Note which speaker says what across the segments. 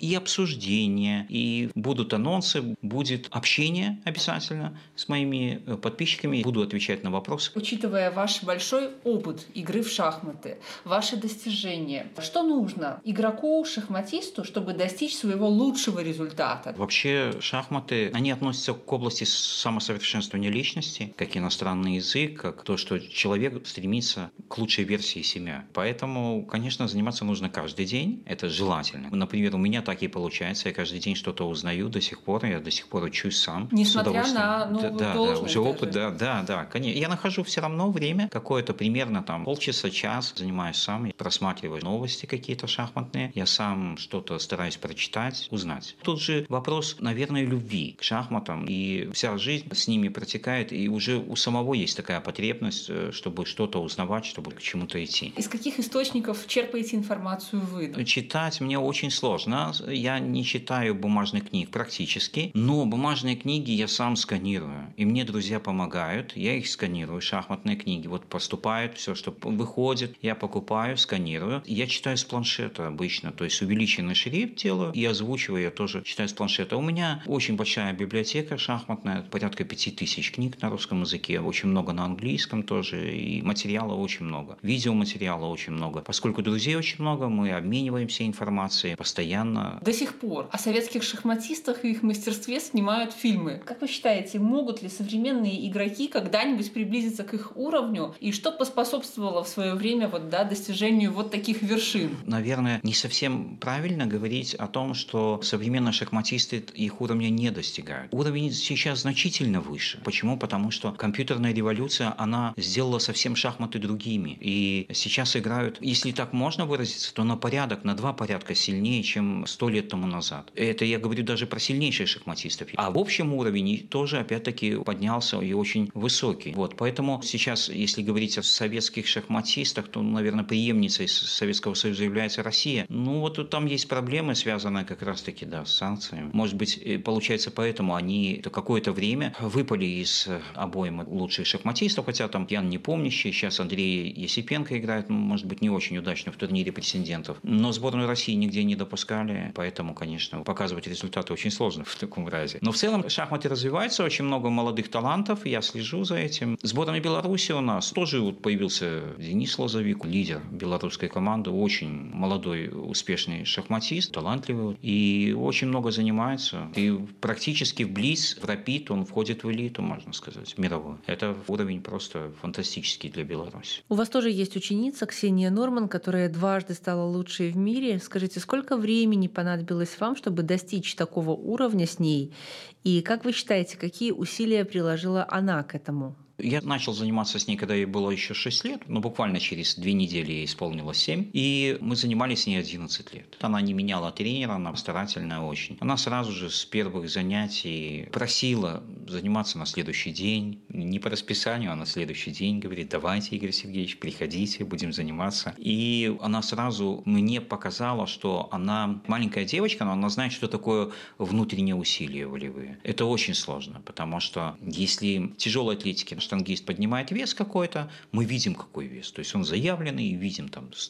Speaker 1: и обсуждения, и будут анонсы, будет общение обязательно с моими подписчиками, буду отвечать на вопросы.
Speaker 2: Учитывая ваш большой опыт игры в шахматы, ваши достижения, что нужно игроку, шахматисту, чтобы достичь своего лучшего результата?
Speaker 1: Вообще шахматы, они относятся к области самосовершенствования личности, как иностранный язык, как то, что человек стремится к лучшей версии себя. Поэтому, конечно, заниматься нужно каждый день, это желательно. Например, у меня так и получается, я каждый день что-то узнаю до сих пор, я до сих пор учусь сам.
Speaker 2: Несмотря на новую должность.
Speaker 1: Уже опыт, да, конечно. Я нахожу все равно время, какое-то примерно там полчаса, час, занимаюсь сам, просматриваю новости какие-то шахматные, я сам что-то стараюсь прочитать, узнать. Тут же вопрос, наверное, любви к шахматам, и вся жизнь с ними протекает, и уже у самого есть такая потребность, чтобы что-то узнавать, чтобы к чему-то идти.
Speaker 2: Из каких источников черпаете информацию вы?
Speaker 1: Читать мне очень сложно. Я не читаю бумажных книг практически, но бумажные книги я сам сканирую. И мне друзья помогают, я их сканирую, шахматные книги. Вот поступает все, что выходит, я покупаю, сканирую. Я читаю с планшета обычно, то есть увеличенный шрифт делаю и озвучиваю, я тоже читаю с планшета. У меня очень большая библиотека шахматная, порядка 5000 книг на русском языке, очень много на английском тоже, и материала очень много. Видеоматериала очень много. Поскольку друзей очень много, мы обмениваемся информацией постоянно.
Speaker 2: До сих пор о советских шахматистах и их мастерстве снимают фильмы. Как вы считаете, могут ли современные игроки когда-нибудь приблизиться к их уровню? И что поспособствовало в свое время достижению таких вершин?
Speaker 1: Наверное, не совсем правильно говорить о том, что современные шахматисты их уровня не достигают. Уровень сейчас значительно выше. Почему? Потому что компьютерная революция, она сделала совсем шахматы другими. И сейчас играют, если так можно выразиться, то на порядок, на 2 порядка сильнее, чем 100 лет тому назад. Это я говорю даже про сильнейших шахматистов. А в общем уровень тоже, опять-таки, поднялся и очень высокий. Поэтому сейчас, если говорить о советских шахматистах, то, наверное, преемницей Советского Союза является Россия. Там есть проблемы, связанные как раз-таки, с санкциями. Может быть, получается, поэтому они какое-то время выпали из обоймы лучших шахматистов, хотя там Ян Непомнящий, сейчас Андрей Есипенко играет, может быть, не очень удачно в турнире претендентов. Но сборную России нигде не допускали, поэтому, конечно, показывать результаты очень сложно в таком разе. Но в целом шахматы развиваются, очень много молодых талантов, я слежу за этим. Сборная Беларуси у нас тоже появился Денис Лозовик, лидер белорусской команды, очень молодой, успешный шахматист, талантливый, и очень много занимается. И практически вблизь, в рапид, он входит в элиту, можно сказать, мировую. Это уровень просто фантастический для Беларуси.
Speaker 3: У вас тоже есть ученица Ксения Норман, которая дважды стала лучшей в мире. Скажите, сколько времени понадобилось вам, чтобы достичь такого уровня с ней? И как вы считаете, какие усилия приложила она к этому?
Speaker 1: Я начал заниматься с ней, когда ей было еще 6 лет, буквально через 2 недели ей исполнилось 7, и мы занимались с ней 11 лет. Она не меняла тренера, она старательная очень. Она сразу же с первых занятий просила заниматься на следующий день, не по расписанию, а на следующий день, говорит: давайте, Игорь Сергеевич, приходите, будем заниматься. И она сразу мне показала, что она маленькая девочка, но она знает, что такое внутренние усилия волевые. Это очень сложно, потому что если тяжелой атлетики штангист поднимает вес какой-то, мы видим, какой вес. То есть он заявленный, и видим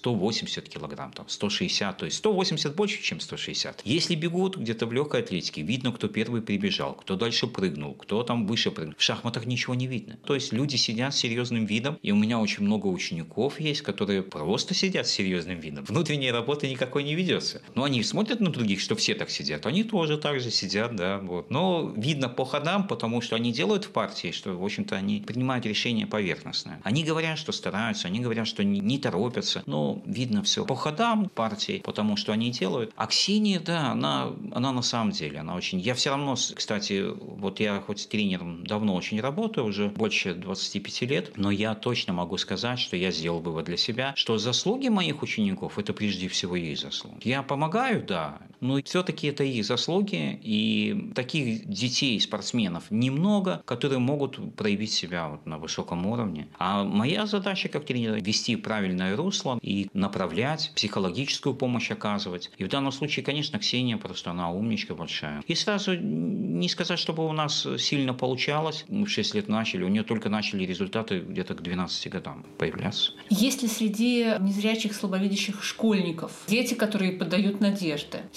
Speaker 1: 180 килограмм, 160, то есть 180 больше, чем 160. Если бегут где-то в легкой атлетике, видно, кто первый прибежал, кто дальше прыгнул, кто выше прыгнул. В шахматах ничего не видно. То есть люди сидят с серьезным видом, и у меня очень много учеников есть, которые просто сидят с серьезным видом. Внутренней работы никакой не ведется. Но они смотрят на других, что все так сидят. Они тоже так же сидят, Но видно по ходам, потому что они делают в партии, что, в общем-то, они принимают решения поверхностные. Они говорят, что стараются, они говорят, что не торопятся, но видно все по ходам партии, потому что они делают. А Ксения, она на самом деле, она очень... Я все равно, кстати, я хоть тренером давно очень работаю, уже больше 25 лет, но я точно могу сказать, что я сделал вывод для себя, что заслуги моих учеников – это прежде всего их заслуги. Я помогаю, но все-таки это их заслуги, и таких детей, спортсменов немного, которые могут проявить себя на высоком уровне. А моя задача как тренера – вести правильное русло и направлять, психологическую помощь оказывать. И в данном случае, конечно, Ксения просто она умничка большая. И сразу не сказать, чтобы у нас сильно получалось. Мы в 6 лет начали, у нее только начали результаты где-то к 12 годам появляться.
Speaker 2: Есть ли среди незрячих, слабовидящих школьников дети, которые поддают надежды?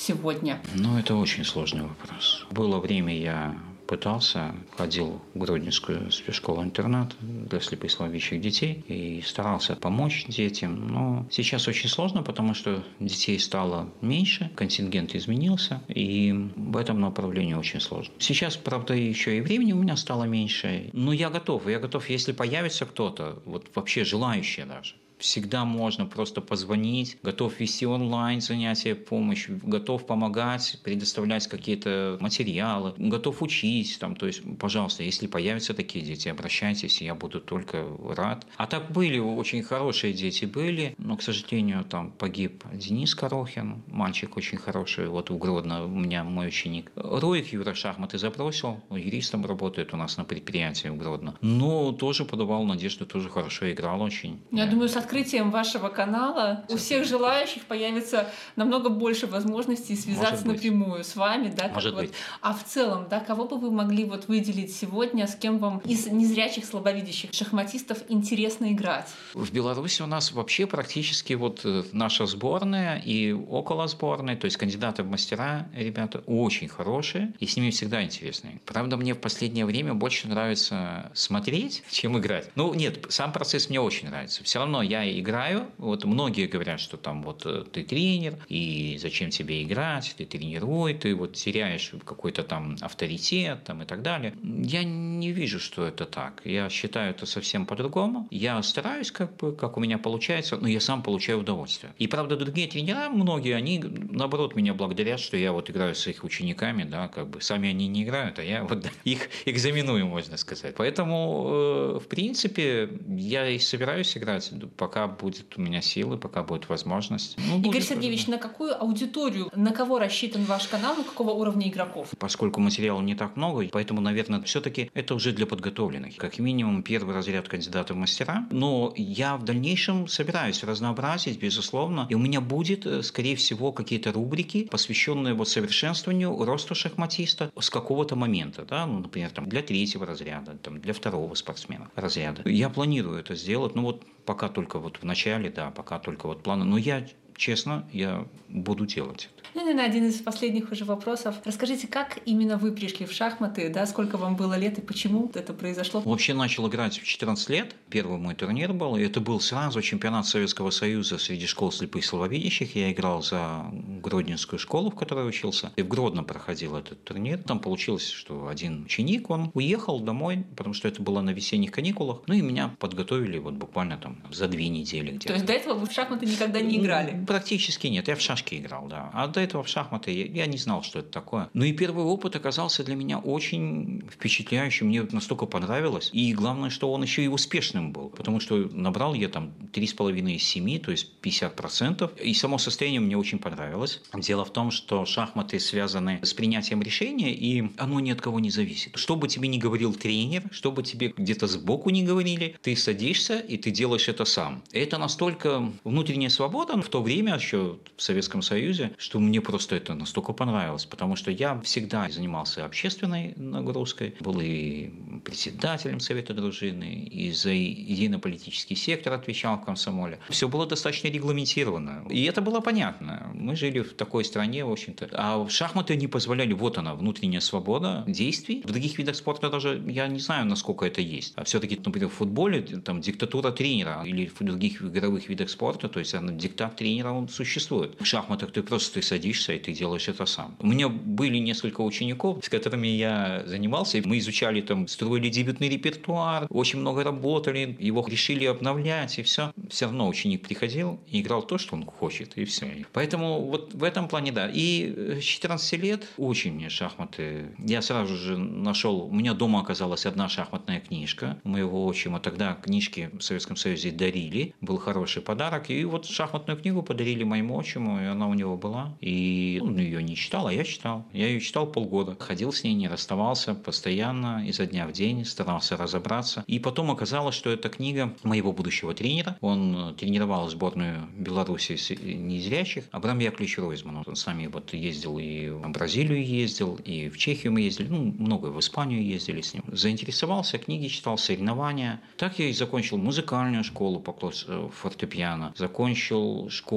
Speaker 2: сегодня?
Speaker 1: Ну, это очень сложный вопрос. Было время, я пытался, ходил в Гродненскую спецшколу-интернат для слепослабеющих детей и старался помочь детям. Но сейчас очень сложно, потому что детей стало меньше, контингент изменился, и в этом направлении очень сложно. Сейчас, правда, еще и времени у меня стало меньше, но я готов, если появится кто-то, вот вообще желающий даже. Всегда можно просто позвонить, готов вести онлайн занятия, помощь, готов помогать, предоставлять какие-то материалы, готов учить. То есть, пожалуйста, если появятся такие дети, обращайтесь, я буду только рад. А так были, очень хорошие дети были, но, к сожалению, там погиб Денис Корохин, мальчик очень хороший, вот в Гродно у меня мой ученик. Роик Юра шахматы забросил, юристом работает у нас на предприятии в Гродно, но тоже подавал надежду, тоже хорошо играл очень.
Speaker 2: Я думаю, с открытием вашего канала у всех желающих появится намного больше возможностей связаться напрямую с вами, да,
Speaker 1: Может быть.
Speaker 2: А в целом, да, кого бы вы могли выделить сегодня, с кем вам из незрячих, слабовидящих шахматистов интересно играть?
Speaker 1: В Беларуси у нас вообще практически наша сборная и около сборной, то есть кандидаты в мастера, ребята очень хорошие, и с ними всегда интересно. Правда, мне в последнее время больше нравится смотреть, чем играть. Нет, сам процесс мне очень нравится. Все равно я играю. Многие говорят, что ты тренер, и зачем тебе играть, ты тренируй, ты теряешь какой-то там авторитет и так далее. Я не вижу, что это так. Я считаю это совсем по-другому. Я стараюсь, как у меня получается, но я сам получаю удовольствие. И правда, другие тренера, многие, они наоборот меня благодарят, что я играю с их учениками, да, сами они не играют, а я их экзаменую, можно сказать. Поэтому, в принципе, я и собираюсь играть, пока будет у меня силы, пока будет возможность.
Speaker 2: Игорь Сергеевич, на какую аудиторию, на кого рассчитан ваш канал, на какого уровня игроков?
Speaker 1: Поскольку материала не так много, поэтому, наверное, все-таки это уже для подготовленных. Как минимум, первый разряд кандидата в мастера. Но я в дальнейшем собираюсь разнообразить, безусловно. И у меня будет, скорее всего, какие-то рубрики, посвященные совершенствованию, росту шахматиста с какого-то момента. Да? Например, для третьего разряда, для второго спортсмена разряда. Я планирую это сделать. Пока только в начале, да, пока только планы. Но честно, я буду делать это.
Speaker 2: Наверное, один из последних уже вопросов. Расскажите, как именно вы пришли в шахматы, да, сколько вам было лет и почему это произошло?
Speaker 1: Вообще начал играть в 14 лет. Первый мой турнир был, и это был сразу чемпионат Советского Союза среди школ слепых и слабовидящих. Я играл за Гродненскую школу, в которой учился, и в Гродно проходил этот турнир. Там получилось, что один ученик, он уехал домой, потому что это было на весенних каникулах, и меня подготовили буквально за 2 недели где-то.
Speaker 2: То есть до этого вы в шахматы никогда не играли?
Speaker 1: Практически нет, я в шашки играл, да. А до этого в шахматы я не знал, что это такое. И первый опыт оказался для меня очень впечатляющим. Мне настолько понравилось. И главное, что он еще и успешным был. Потому что набрал я 3,5 из 7, то есть 50%. И само состояние мне очень понравилось. Дело в том, что шахматы связаны с принятием решения, и оно ни от кого не зависит. Что бы тебе ни говорил тренер, что бы тебе где-то сбоку не говорили, ты садишься и ты делаешь это сам. Это настолько внутренняя свобода в то время еще в Советском Союзе, что мне просто это настолько понравилось, потому что я всегда занимался общественной нагрузкой, был и председателем Совета дружины, и за идейно-политический сектор отвечал в комсомоле. Все было достаточно регламентировано, и это было понятно. Мы жили в такой стране, в общем-то. А шахматы не позволяли, она, внутренняя свобода действий. В других видах спорта даже я не знаю, насколько это есть. А все-таки, например, в футболе диктатура тренера, или в других игровых видах спорта, то есть диктат тренера, он существует. В шахматах ты просто садишься и ты делаешь это сам. У меня были несколько учеников, с которыми я занимался. Мы изучали, строили дебютный репертуар, очень много работали, его решили обновлять, и все. Все равно ученик приходил и играл то, что он хочет, и все. Поэтому в этом плане, да. И с 14 лет очень мне шахматы. Я сразу же нашел, у меня дома оказалась одна шахматная книжка моего отчима. Тогда книжки в Советском Союзе дарили, был хороший подарок. И шахматную книгу подарили моему отчиму, и она у него была. И он ее не читал, а я читал. Я ее читал полгода. Ходил с ней, не расставался постоянно, изо дня в день, старался разобраться. И потом оказалось, что это книга моего будущего тренера. Он тренировал сборную Беларуси незрячих. Абрам Яковлевич Ройзман. Он с нами ездил и в Бразилию ездил, и в Чехию мы ездили. Много в Испанию ездили с ним. Заинтересовался, книги читал, соревнования. Так я и закончил музыкальную школу по фортепиано. Закончил школу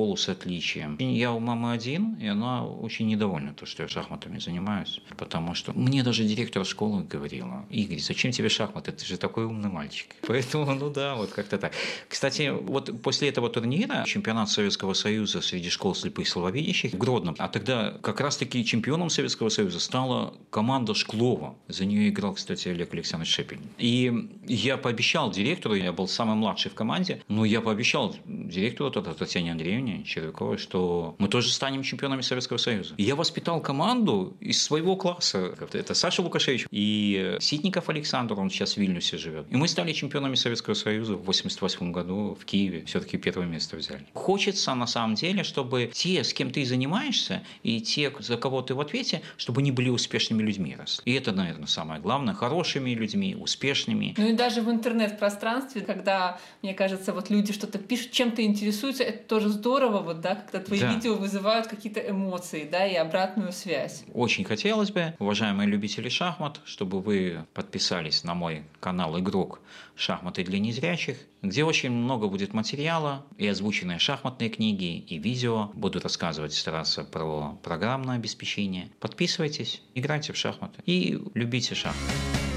Speaker 1: школу с отличием. Я у мамы один, и она очень недовольна, то, что я шахматами занимаюсь, потому что мне даже директор школы говорила: Игорь, зачем тебе шахматы? Ты же такой умный мальчик. Поэтому, вот как-то так. Кстати, вот после этого турнира чемпионат Советского Союза среди школ слепых и слабовидящих в Гродном, а тогда как раз-таки чемпионом Советского Союза стала команда Шклова. За нее играл, кстати, Олег Александрович Шепель. И я пообещал директору, я был самый младший в команде, но я пообещал директору Татьяне Андреевне Червяковой, что мы тоже станем чемпионами Советского Союза. И я воспитал команду из своего класса. Это Саша Лукашевич и Ситников Александр, он сейчас в Вильнюсе живет. И мы стали чемпионами Советского Союза в 1988 году в Киеве. Все-таки первое место взяли. Хочется на самом деле, чтобы те, с кем ты занимаешься, и те, за кого ты в ответе, чтобы они были успешными людьми росли. И это, наверное, самое главное. Хорошими людьми, успешными.
Speaker 2: Ну и даже в интернет-пространстве, когда, мне кажется, вот люди что-то пишут, чем-то интересуются, это тоже здорово, когда твои видео вызывают какие-то эмоции, и обратную связь.
Speaker 1: Очень хотелось бы, уважаемые любители шахмат, чтобы вы подписались на мой канал «Игрок. Шахматы для незрячих», где очень много будет материала, и озвученные шахматные книги, и видео. Буду рассказывать, стараться про программное обеспечение. Подписывайтесь, играйте в шахматы и любите шахматы.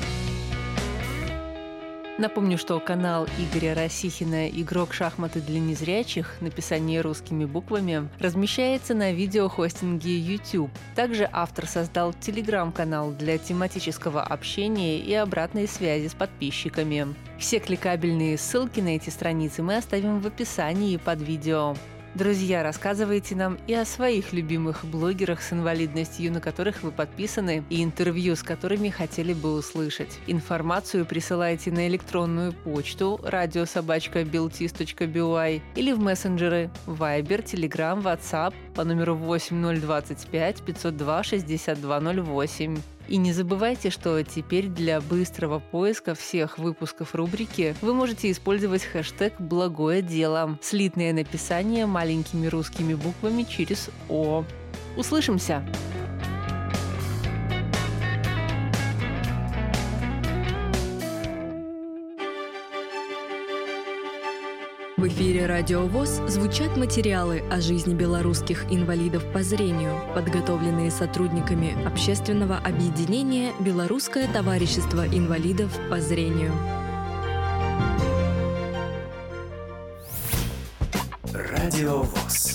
Speaker 3: Напомню, что канал Игоря Росихина «Игрок. Шахматы для незрячих», написание русскими буквами, размещается на видеохостинге YouTube. Также автор создал телеграм-канал для тематического общения и обратной связи с подписчиками. Все кликабельные ссылки на эти страницы мы оставим в описании под видео. Друзья, рассказывайте нам и о своих любимых блогерах с инвалидностью, на которых вы подписаны, и интервью, с которыми хотели бы услышать. Информацию присылайте на электронную почту radio@beltis.by или в мессенджеры Viber, Telegram, WhatsApp по номеру 8025 502 6208. И не забывайте, что теперь для быстрого поиска всех выпусков рубрики вы можете использовать хэштег «Благое дело». Слитное написание маленькими русскими буквами через «О». Услышимся!
Speaker 4: В эфире «Радио ВОС» звучат материалы о жизни белорусских инвалидов по зрению, подготовленные сотрудниками общественного объединения «Белорусское товарищество инвалидов по зрению».
Speaker 5: Радио ВОС.